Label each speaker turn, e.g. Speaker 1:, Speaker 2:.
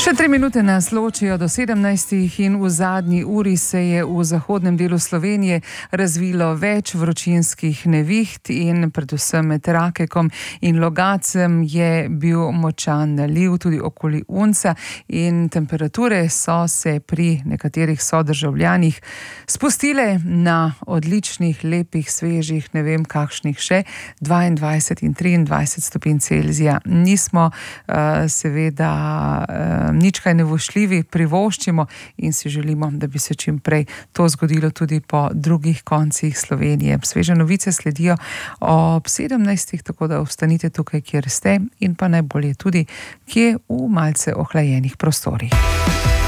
Speaker 1: Še 3 minute nas ločijo do 17 in v zadnji uri se je v zahodnem delu Slovenije razvilo več vročinskih neviht in predvsem med Rakekom in Logatcem je bil močan naliv tudi okoli Unca in temperature so se pri nekaterih sodržavljanih spustile na odličnih, lepih, svežih, ne vem kakšnih še, 22 in 23 stopinj Celzija. Nismo seveda nič kaj nevošljivi, privoščimo in si želimo, da bi se čim prej to zgodilo tudi po drugih koncih Slovenije. Sveže novice sledijo ob 17, tako da ostanite tukaj, kjer ste in pa najbolje tudi, kje v malce ohlajenih prostorih.